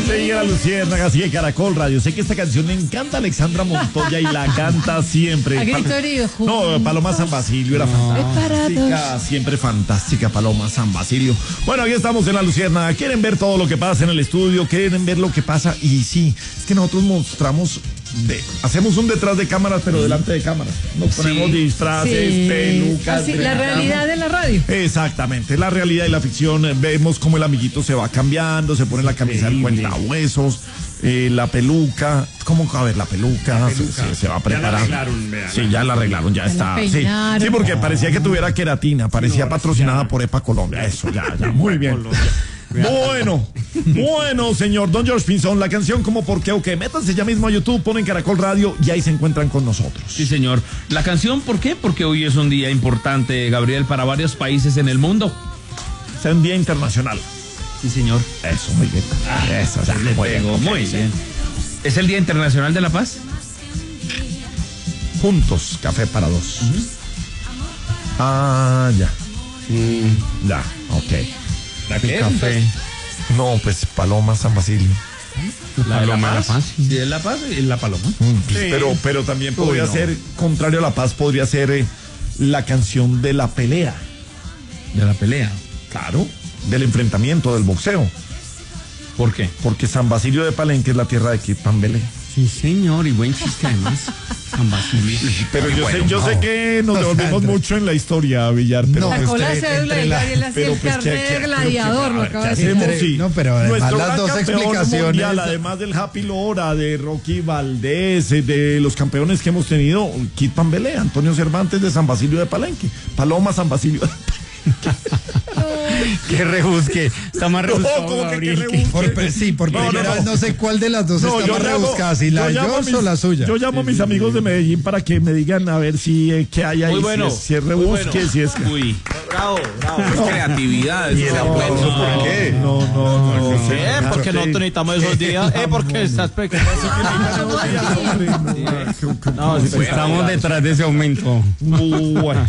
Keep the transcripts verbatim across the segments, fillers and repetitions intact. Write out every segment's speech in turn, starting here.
Sigue la Luciérnaga, sigue Caracol Radio. Sé que esta canción le encanta a Alexandra Montoya y la canta siempre. A grito herido. No, Paloma San Basilio era fantástica, siempre fantástica Paloma San Basilio. Bueno, aquí estamos en la Luciérnaga. Quieren ver todo lo que pasa en el estudio, quieren ver lo que pasa. Y sí, es que nosotros mostramos, de, hacemos un detrás de cámaras, pero delante de cámaras. Nos ponemos sí. disfraces, sí. pelucas. Así, la realidad de la radio. Exactamente, la realidad y la ficción. Vemos cómo el amiguito se va cambiando, se pone la camisa del cuentahuesos, eh, la peluca. ¿Cómo? A ver, la peluca, la peluca. Se, se, se va a preparar. Ya la arreglaron, vean. Sí, ya la arreglaron, ya, ya está. Sí. sí, porque parecía que tuviera queratina, parecía no, patrocinada ya. por EPA Colombia. Eso, ya, ya, muy bien. Bueno, bueno, señor Don George Pinzón, la canción como por qué o qué, métanse ya mismo a YouTube, ponen Caracol Radio y ahí se encuentran con nosotros. Sí, señor. La canción ¿por qué? Porque hoy es un día importante, Gabriel, para varios países en el mundo. Es un día internacional. Sí, señor. Eso, muy bien. Ah, Eso, ya, le muy, pego, bien. muy bien. ¿Es el Día Internacional de la Paz? Juntos, café para dos. Uh-huh. Ah, ya. Mm, ya, ok. ¿La qué? Café. No, pues Paloma San Basilio. La Paloma de la Paz. Sí, es la Paz y la Paloma. Mm, pues, sí. Pero, pero también podría Uy, no. ser, contrario a la Paz, podría ser eh, la canción de la pelea. ¿De la pelea? Claro, del enfrentamiento, del boxeo. ¿Por qué? Porque San Basilio de Palenque es la tierra de Kid Pambelé. Sí, señor, y buen chiste además. San Basilio. Pero yo, bueno, sé, yo no. sé que nos devolvemos mucho en la historia, Villar. Pero no, sacó la cédula y Gabriel hacía el carnet de gladiador, lo acaba de decir. Sí. No, pero además las dos explicaciones. Mundial, además del Happy Lora, de Rocky Valdés, de los campeones que hemos tenido, Kid Pambelé, Antonio Cervantes de San Basilio de Palenque, Paloma San Basilio de Palenque. Qué rebusque, está más rebuscado. No, ¿cómo que qué rebusque? Por, sí, por no, primera vez no. no sé cuál de las dos no, está más llamo, rebuscada, si la de George o la suya. Yo llamo a mis amigos de Medellín para que me digan a ver si eh, qué hay ahí, muy bueno, si, es, si es rebusque, bueno. si es... Uy, bravo, bravo, es no. creatividad. ¿Y el aplauso no, por qué? No, no, no. no, no ¿Qué? No, porque nosotros necesitamos esos días. Eh, porque estás pequeño. No, estamos detrás de ese aumento. Bueno.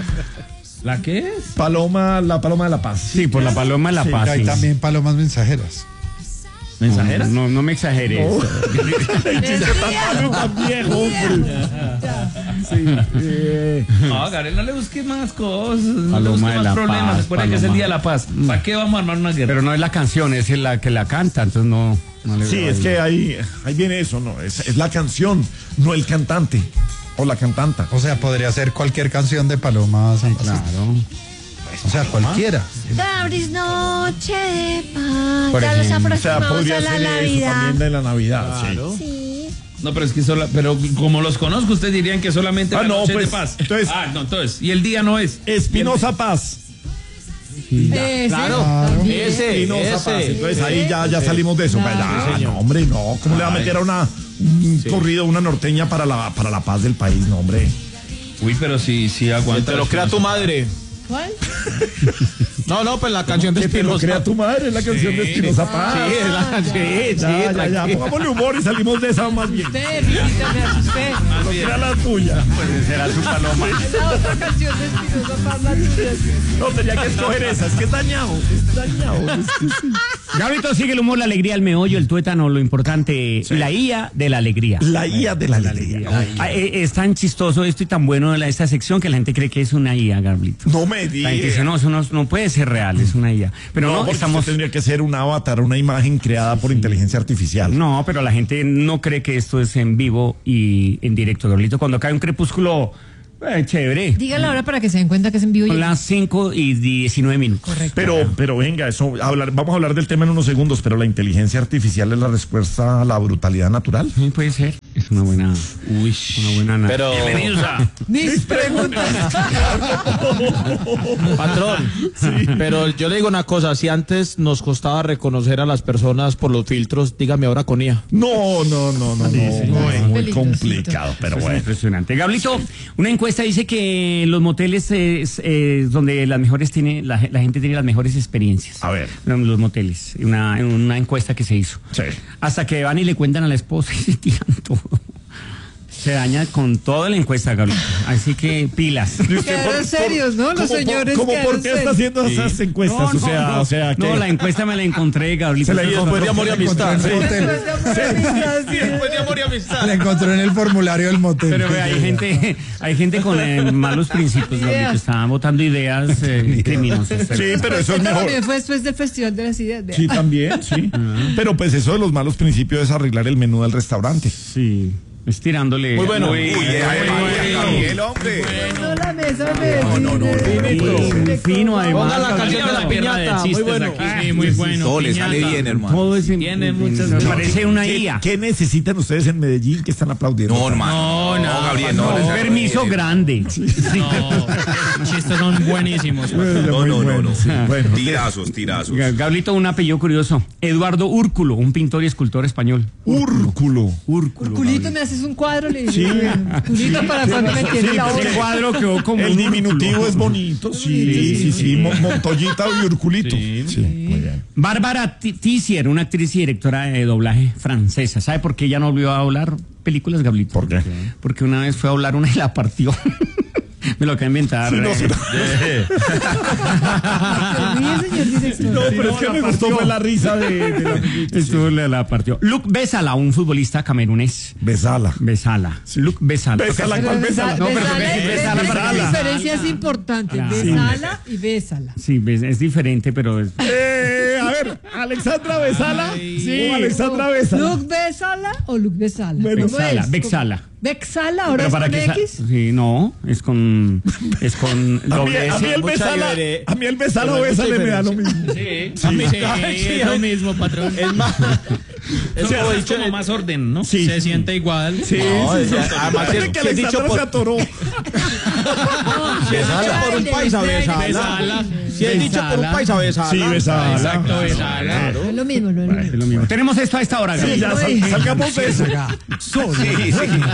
¿La qué es? Paloma, la Paloma de la Paz. Sí, por la Paloma de la sí, Paz. Hay sí. también palomas mensajeras. ¿Mensajeras? No, no, no me exageres. No. El chiste tan, tan viejo, hombre. Sí. Eh. No, Gabriel, no le busques más cosas. No Paloma le busques más problemas. Recuerda que es el Día de la Paz. ¿Para qué vamos a armar una guerra? Pero no es la canción, es la que la canta, entonces no. no le sí, es ahí. que ahí, ahí viene eso, ¿no? Es, es la canción, no el cantante. O la cantanta. O sea, podría ser cualquier canción de Paloma San Basilio. Claro. O sea, cualquiera. Gabris, noche de paz. Ya los aproximamos o sea, podría a la ser Navidad. También de la Navidad, claro. Sí. sí. No, pero es que solo, pero como los conozco, ustedes dirían que solamente ah, la no, noche pues, de paz. Entonces, ah, no, entonces, y el día no es. Espinosa Paz. Sí. Ese, claro, también. ese, Espinosa ese. Paz. Entonces ahí ya, ya salimos de eso. Claro. Ya, sí, no, hombre, no. ¿Cómo Ay. le va a meter a una un sí. corrido, una norteña para la, para la paz del país? No, hombre. Uy, pero si, si aguanta. Te lo crea tu madre. ¿Cuál? No, no, pues la canción de Espinosa. Te lo crea tu madre, es la canción sí, de Espinosa Paz. Sí, es la canción. Sí, ya, ya, ya, pongámosle humor y salimos de esa más bien. Usted, Pipita, me asusté. Lo crea la tuya. Pues será su Paloma. La otra canción de Espinosa Paz, la tuya. No, tenía que escoger esa, es que es dañado, es dañado. Es que sí. Gabrito, sigue el humor, la alegría, el meollo, el tuétano, lo importante, sí. la I A de la alegría. La I A de la alegría. La I A. Ah, eh, es tan chistoso esto y tan bueno la, esta sección que la gente cree que es una I A, Gabrito. No me digas. La gente dice, no, eso no, no puede ser real, es una I A. Pero no, no estamos... tendría que ser un avatar, una imagen creada por sí. inteligencia artificial. No, pero la gente no cree que esto es en vivo y en directo, Gabrito. Cuando cae un crepúsculo... Eh, chévere. Dígale ahora para que se den cuenta que es en vivo. Son las cinco y diecinueve minutos. Correcto. Pero, pero venga, eso, hablar, vamos a hablar del tema en unos segundos, pero la inteligencia artificial es la respuesta a la brutalidad natural. Sí, puede ser. Es una buena. Uy, una buena. Pero. Bienvenidos a. Mis preguntas. Patrón. Sí. Pero yo le digo una cosa: si antes nos costaba reconocer a las personas por los filtros, dígame ahora con I A. No, no, no, no. Sí, no, sí, no, es muy Peligro, complicado, pero eso bueno. Es impresionante. Gablito, una encuesta dice que los moteles es eh, donde las mejores tiene, la, la gente tiene las mejores experiencias. A ver. Los moteles, una, una encuesta que se hizo. Sí. Hasta que van y le cuentan a la esposa y se tiran todo. Se daña con toda la encuesta, Gabriel. Así que pilas. Quedaron serios, ¿no? Los señores ¿Cómo por qué está haciendo esas encuestas? No, o sea, no, o sea, no, la encuesta me la encontré, Gabriel. Se la encontró después de amor y amistad. Después de amor y amistad. La encontró en el formulario del motel. Pero ve, hay gente, hay gente con eh, malos principios, Gabriel, que está votando ideas eh, criminosas. Sí, pero eso es mejor. También fue después del Festival de las Ideas. Sí, también, sí. Pero pues eso de los malos principios es arreglar el menú del restaurante. Sí. Estirándole. Muy bueno. Uy, el hombre. No, la mesa No, no, no. Fino, además. Ponga la canción de la piñata. Muy bueno. Sí, muy bueno. Todo le sale bien, hermano. Todo es Tiene muchas- Me parece una ¿Qué, I A. ¿Qué necesitan ustedes en Medellín que están aplaudiendo? No, hermano. No, no, Gabriel, no. Un les sale permiso bien. grande. No, los chistes son buenísimos. No, no, no, no. Bueno, Tirazos, tirazos. Ga- Gablito, un apellido curioso. Eduardo Úrculo, un pintor y escultor español. Úrculo. Úrculo. Culito, me haces un cuadro, le dije. Culito para cuando me tiene la Ese obra. cuadro quedó como El un diminutivo úrculo. es bonito, sí, sí, sí, Mo- Montoyita y Urculito. Sí, muy bien. Bárbara T- Tissier, una actriz y directora de doblaje francesa. ¿Sabe por qué ella no volvió a doblar películas, Gablito? ¿Por qué? Porque una vez fue a doblar una y la partió. Me lo acabo de inventar. Sí, no, eh. sí, Mire, señor director. no, pero es que me gustó fue la risa de, de la amiguita. Esto la, la partió. Luc Besala, un futbolista camerunés. Besala. Besala. Luc Besala. Besala, Pero ¿cuál besa- Besala? No, pero besala, ve- ve- besala ve- para La Besala. diferencia es importante. Ah, sí. Besala y bésala. Sí, bes- es diferente, pero es... Eh, a ver, Alexandra Besala. sí. O Alexandra Besala. ¿Luc Besala o Luc Besala? Bueno, ¿Cómo Bexala, es? Bexala. ¿Bexala? ¿Ahora Pero es para con que sa- X? Sí, no, es con es con A mí, doble a mí S. el mucha Besala, difere- a mí el Besala o pero hay mucha Besala me da lo mismo. Sí, a mí sí, es lo mismo, patrón. Es más. Es Eso como, fue es como dicho- más orden, ¿no? Sí. Se siente igual. Sí, No, sí, sí. ya- además, Parece si que es dicho Alexandra por- se atoró. Si es dicho por un paisa, besala. Besala. Si es dicho por un paisa, besala. Sí, Besala. Exacto, besala. No es lo mismo, no es lo Es mismo. lo mismo. Tenemos esto a esta hora, Sí, Gabriel. ya sal- salgamos de eso. Sí,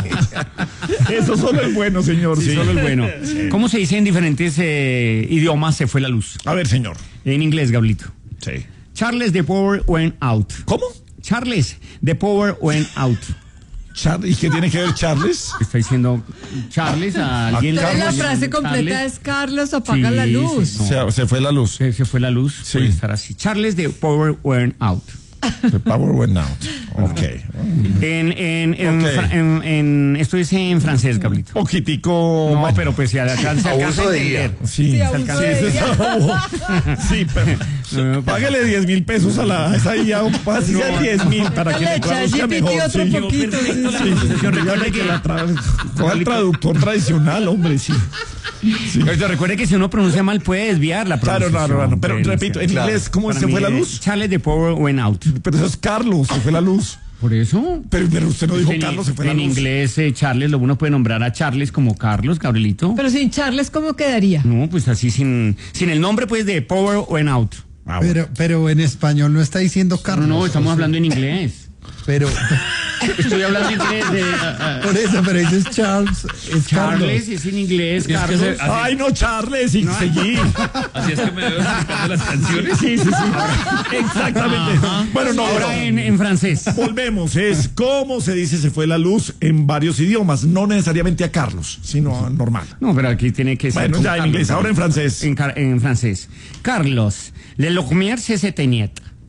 sí. Eso solo es bueno, señor. Sí, Sí. solo el bueno. ¿Cómo se dice en diferentes eh, idiomas se fue la luz? A ver, señor. En inglés, Gablito. Sí. Charles, the power went out. ¿Cómo? Charles, the power went out. Char- ¿Y qué tiene que ver Charles? Está diciendo Charles a alguien. Entonces la Carlos, frase completa Charles. es Carlos apaga Sí, la luz. sí, no. Se, se fue la luz. Se, se fue la luz. Sí. Puede estar así. Charles, the power went out. The power went out. Ok. En, en, en, Ok. fra- en, en- esto es en francés, Gablito. Poquitico. No, bueno. pero pues se alcanza, se alcanza a Abuso de entender. Sí, Sí, se abuso alcanza- de sí, ella. sí, pero No, páguele diez mil pesos a la. Esa ahí ya, así sea diez mil para que Le le echa traduzca G P T mejor. otro Sí. poquito. sí, sí. Sí, recuerde que la tra- coja el traductor tradicional, hombre, sí. Sí. Pero recuerde que si uno pronuncia mal puede desviar la Claro, pronunciación. claro, claro. Pero Puede repito, en desviar. inglés, ¿cómo Para se mí, fue la eh, luz? Charles, the power went out. Pero eso es Carlos, se fue la luz. Por eso. Pero, pero usted no dijo en, Carlos, se fue la en luz. inglés, eh, Charles, lo uno puede nombrar a Charles como Carlos, Gabrielito. Pero sin Charles, ¿cómo quedaría? No, pues así sin, sin el nombre, pues, de power went out. Ah, bueno. Pero, pero en español no está diciendo No, Carlos. no, estamos hablando en inglés. Pero, Estoy hablando en inglés de ah, ah, por eso, pero dices Charles, es Charles, Carlos. es en inglés, Es que Carlos. se- así- Ay, no, Charles, y seguí. Así es que me veo explicando las canciones. Sí, sí, sí. Exactamente. Bueno, no, Ahora ahora en, en francés. volvemos. Es cómo se dice se fue la luz en varios idiomas. No necesariamente a Carlos, sino a normal. No, pero aquí tiene que ser. Bueno, con ya en Carlos. inglés, ahora en francés. En, car- en francés. Carlos, le lumière c'est s'éteignait.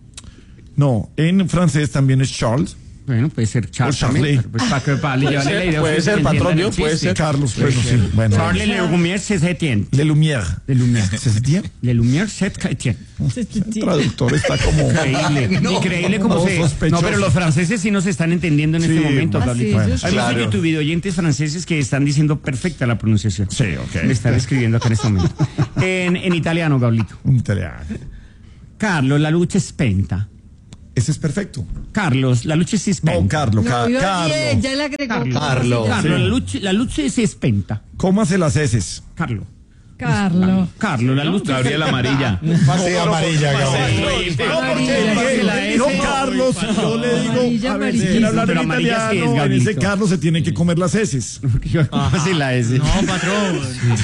No, en francés también es Charles. Bueno, puede ser Charles O Charlie. también, pero pues para que para llevarle la idea. puede ustedes ser, entiendan patrón, el ¿no? Puede chiste. ser. Carlos, bueno, sí. Bueno. Charles le lumière c'est s'éteignait. Le Lumière. Le lumière. ¿Se sentía? Le lumière c'est s'éteignait. El traductor está como. Increíble, increíble como no, se... sospechoso. No, pero los franceses sí nos están entendiendo en Sí, este momento, ah, Gabriel. sí, Bueno, eso sí. hay muchos Claro. YouTube oyentes franceses que están diciendo perfecta la pronunciación. Sí, ok. Me están escribiendo acá en este momento. En, en italiano, Gablito. Un italiano. Carlos, la luce è spenta. Ese es perfecto. Carlos, la luce si spenta. No, Carlos, No, Ca- iba Carlos. bien, ya le agregó. Carlos. Carlos. Carlos, la luce, la luce si spenta. Cómase las heces. Carlos. Carlos. Carlos, la luce. Gabriel Amarilla. Sí, amarilla, Gabriel. Amarilla. la Dijo S. Carlos, y yo le digo, Amarilla, a ver, si amarilla. quiere hablar Pero en amarilla sí es, italiano, en ese Gablito. Carlos se tienen que comer las heces. Así la S. No, patrón.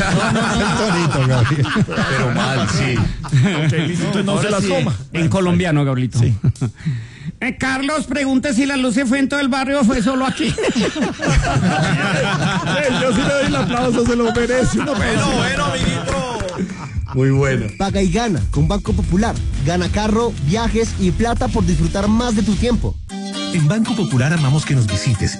El tonito, Gabriel. Pero mal, sí. Ok, listo, entonces no se las Sí, coma. En colombiano, Gabrielito. Eh, Carlos, pregunte si la luz se fue en todo el barrio o fue solo aquí. Yo sí le doy el aplauso, se lo merece. Bueno, bueno, amiguito. Muy bueno. Paga y gana con Banco Popular. Gana carro, viajes y plata por disfrutar más de tu tiempo. En Banco Popular amamos que nos visites